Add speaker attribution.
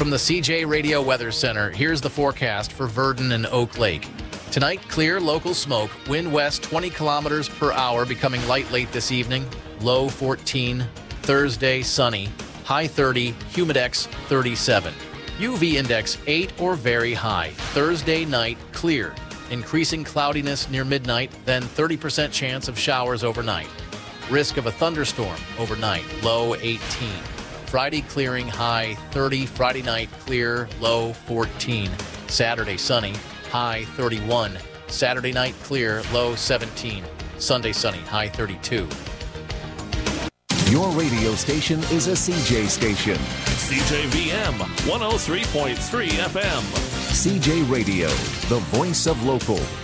Speaker 1: From the CJ Radio Weather Center, here's the forecast for Verdon and Oak Lake. Tonight, clear local smoke, wind west 20 kilometers per hour, becoming light late this evening, low 14. Thursday, sunny, high 30, humidex 37. UV index 8 or very high. Thursday night, clear. Increasing cloudiness near midnight, then 30% chance of showers overnight. Risk of a thunderstorm overnight, low 18. Friday clearing, high 30. Friday night clear, low 14. Saturday sunny, high 31. Saturday night clear, low 17. Sunday sunny, high 32.
Speaker 2: Your radio station is a CJ station.
Speaker 3: CJVM 103.3 FM.
Speaker 2: CJ Radio, the voice of local.